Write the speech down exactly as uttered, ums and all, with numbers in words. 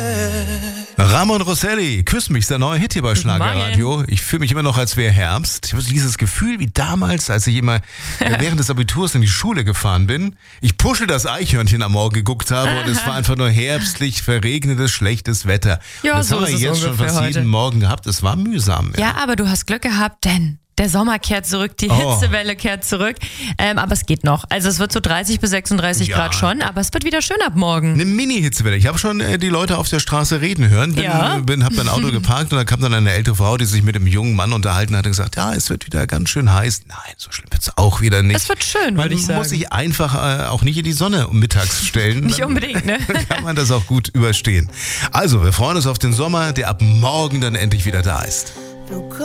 Ramon Rosselli, Küss mich, ist der neue Hit hier bei Schlagerradio. Ich fühle mich immer noch, als wäre Herbst. Ich habe dieses Gefühl wie damals, als ich immer während des Abiturs in die Schule gefahren bin. Ich Puschel das Eichhörnchen am Morgen geguckt habe und es war einfach nur herbstlich, verregnetes, schlechtes Wetter. Ja, das so haben wir ist es jetzt schon fast ungefähr jeden heute. Morgen gehabt. Es war mühsam. Ja, aber du hast Glück gehabt, denn der Sommer kehrt zurück, die Oh. Hitzewelle kehrt zurück. Ähm, aber es geht noch. Also es wird so dreißig bis sechsunddreißig Ja. Grad schon, aber es wird wieder schön ab morgen. Eine Mini-Hitzewelle. Ich habe schon äh, die Leute auf der Straße reden hören. Bin, Ja. bin, hab mein Auto geparkt und da kam dann eine ältere Frau, die sich mit einem jungen Mann unterhalten hat und gesagt, ja, es wird wieder ganz schön heiß. Nein, so schlimm wird's auch wieder nicht. Es wird schön, Man würde ich sagen. muss sich einfach äh, auch nicht in die Sonne mittags stellen. Nicht Dann unbedingt, ne? kann man das auch gut überstehen. Also, wir freuen uns auf den Sommer, der ab morgen dann endlich wieder da ist.